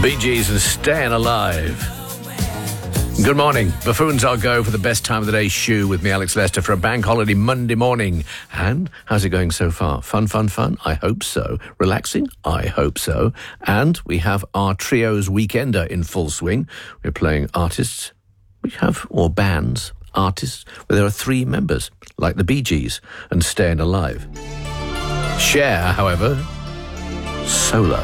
Bee Gees and Staying Alive. Good morning. Buffoons I'll go for the best time of the day shoe with me, Alex Lester, for a bank holiday Monday morning. And how's it going so far? Fun? I hope so. Relaxing? I hope so. And we have our Trios Weekender in full swing. We're playing artists, or bands, artists, where there are 3 members, like the Bee Gees and Staying Alive. Cher, however, solo.